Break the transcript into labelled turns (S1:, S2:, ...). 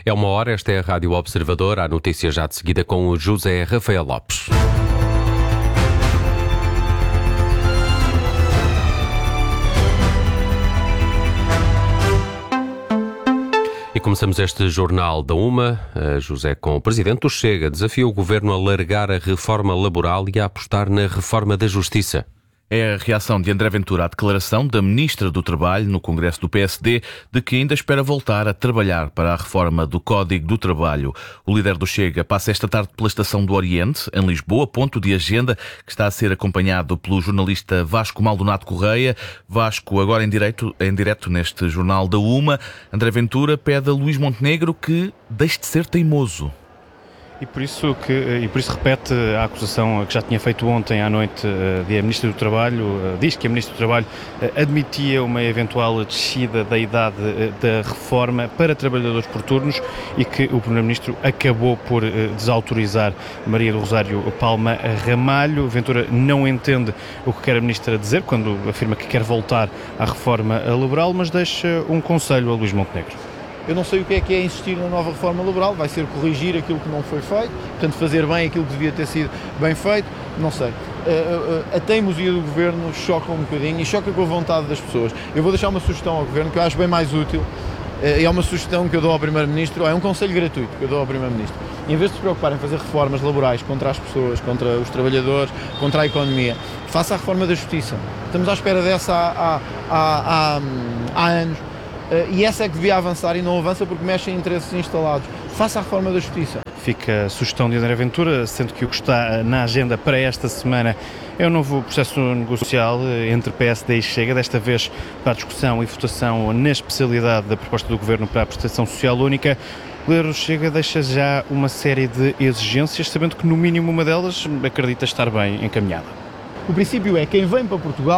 S1: É 1h, esta é a Rádio Observador. Há notícias já de seguida com o José Rafael Lopes. E começamos este jornal da UMA, José, com o Presidente do Chega. Desafia o Governo a largar a reforma laboral e a apostar na reforma da Justiça.
S2: É a reação de André Ventura à declaração da Ministra do Trabalho no Congresso do PSD de que ainda espera voltar a trabalhar para a reforma do Código do Trabalho. O líder do Chega passa esta tarde pela Estação do Oriente, em Lisboa, ponto de agenda que está a ser acompanhado pelo jornalista Vasco Maldonado Correia. Vasco, agora em direto neste jornal da UMA, André Ventura pede a Luís Montenegro que deixe de ser teimoso.
S3: E por isso repete a acusação que já tinha feito ontem à noite de a Ministra do Trabalho. Diz que a Ministra do Trabalho admitia uma eventual descida da idade da reforma para trabalhadores por turnos e que o Primeiro-Ministro acabou por desautorizar Maria do Rosário Palma Ramalho. Ventura não entende o que quer a Ministra dizer quando afirma que quer voltar à reforma laboral, mas deixa um conselho a Luís Montenegro.
S4: Eu não sei o que é insistir na nova reforma laboral, vai ser corrigir aquilo que não foi feito, portanto fazer bem aquilo que devia ter sido bem feito, não sei. A teimosia do Governo choca um bocadinho e choca com a vontade das pessoas. Eu vou deixar uma sugestão ao Governo que eu acho bem mais útil, e é uma sugestão que eu dou ao Primeiro-Ministro, é um conselho gratuito que eu dou ao Primeiro-Ministro. Em vez de se preocuparem em fazer reformas laborais contra as pessoas, contra os trabalhadores, contra a economia, faça a reforma da Justiça. Estamos à espera dessa há anos. E essa é que devia avançar e não avança porque mexe em interesses instalados. Faça a reforma da Justiça.
S3: Fica a sugestão de André Ventura, sendo que o que está na agenda para esta semana é o novo processo negocial entre PSD e Chega, desta vez para a discussão e votação na especialidade da proposta do Governo para a prestação social única. O líder do Chega deixa já uma série de exigências, sabendo que no mínimo uma delas acredita estar bem encaminhada.
S4: O princípio é quem vem para Portugal